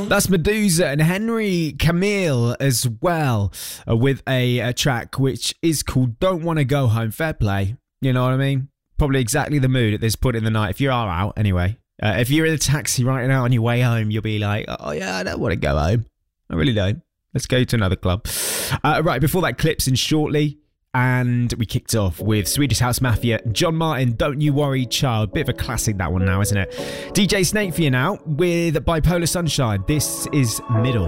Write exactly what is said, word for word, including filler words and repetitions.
That's Medusa and Henry Camille as well, uh, with a, a track which is called Don't Wanna Go Home. Fair play, you know what I mean? Probably exactly the mood at this point in the night, if you are out anyway. Uh, if you're in a taxi right now on your way home, you'll be like, oh yeah, I don't want to go home. I really don't. Let's go to another club. Uh, right, before that, Clips in Shortly. And we kicked off with Swedish House Mafia, John Martin, Don't You Worry Child. Bit of a classic, that one now, isn't it? D J Snake for you now with Bipolar Sunshine. This is Middle.